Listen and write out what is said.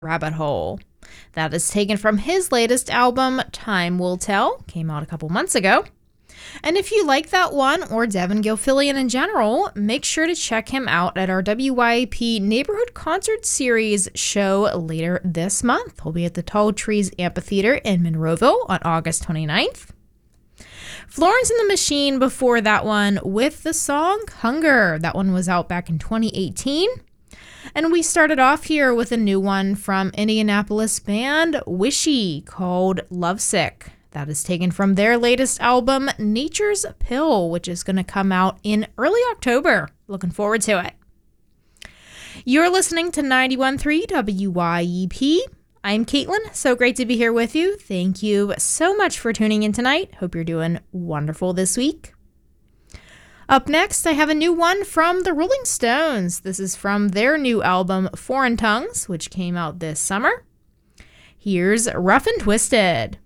Rabbit Hole. That is taken from his latest album, Time Will Tell, came out a couple months ago. And if you like that one, or Devin Gilfillian in general, make sure to check him out at our WYAP Neighborhood Concert Series show later this month. We'll be at the Tall Trees Amphitheater in Monroeville on August 29th. Florence and the Machine before that one with the song Hunger. That one was out back in 2018. And we started off here with a new one from Indianapolis band Wishy called Lovesick. That is taken from their latest album, Nature's Pill, which is going to come out in early October. Looking forward to it. You're listening to 91.3 WYEP. I'm Caitlin. So great to be here with you. Thank you so much for tuning in tonight. Hope you're doing wonderful this week. Up next, I have a new one from the Rolling Stones. This is from their new album, Foreign Tongues, which came out this summer. Here's Rough and Twisted.